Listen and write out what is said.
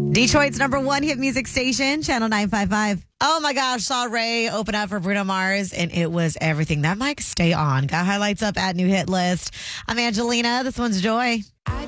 Detroit's #1 hit music station, Channel 955. Oh my gosh, saw Ray open up for Bruno Mars, and it was everything. That mic stay on. Got highlights up at New Hit List. I'm Angelina. This one's Joy.